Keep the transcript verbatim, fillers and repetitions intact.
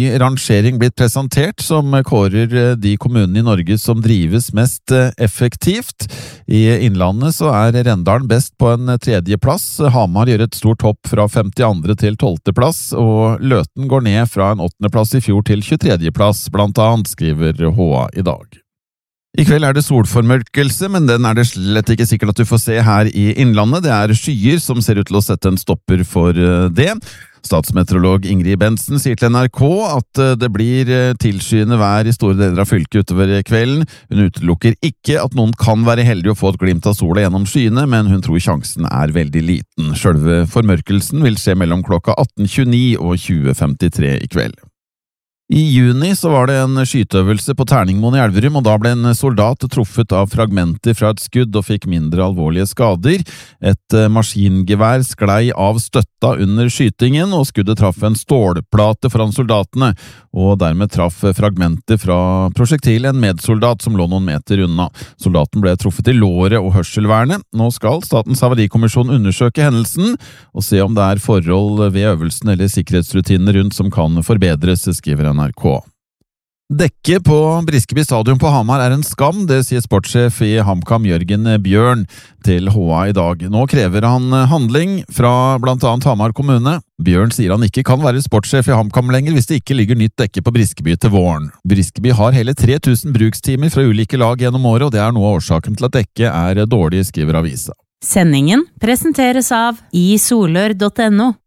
ny rangering blitt presentert som kårer de kommunene i Norge som drives mest effektivt. I Innlandet så er Rendalen best på en tredje plass, Hamar gjør et stort hopp fra femtiandre til tolvte plass, og Løten går ned fra en åttende plass i fjor til tjuetredje plass, blant annet, skriver H A i dag. I kveld er det solformørkelse, men den er det slett ikke sikkert at du får se her i Innlandet. Det er skyer som ser ut til å sette en stopper for det. Statsmeteorolog Ingrid Bensen sier til N R K at det blir tilskyende vær i store deler av fylket utover kvelden. Hun utelukker ikke at noen kan være heldige å få et glimt av sola gjennom skyene, men hun tror sjansen er veldig liten. Selve formørkelsen vil skje mellom klokka atten tjueni og tjue femtitre i kveld. I juni så var det en skyteøvelse på Terningmoen i Elverum, og da ble en soldat truffet av fragmenter fra et skudd og fikk mindre alvorlige skader. Et maskingevær sklei av støtta under skytingen, og skuddet traff en stålplate foran soldatene, og dermed traff fragmenter fra prosjektil en medsoldat som lå noen meter unna. Soldaten ble truffet i låret og hørselvernet. Nå skal Statens havarikommisjon undersøke hendelsen, og se om det er forhold ved øvelsen eller sikkerhetsrutinene rundt som kan forbedres, skriver N R K. Dekket på Briskeby stadion på Hamar er en skam, det sier sportssjef i HamKam Jørgen Bjørn til H A i dag. Nå krever han handling fra blant annet Hamar kommune. Bjørn sier han ikke kan være sportssjef i HamKam lenger hvis det ikke ligger nytt dekke på Briskeby til våren. Briskeby har hele tre tusen brukstimer fra ulike lag gjennom året, og det er noe av årsaken til at dekket er dårlig, skriver avisa. Sendingen presenteres av i solør punktum no.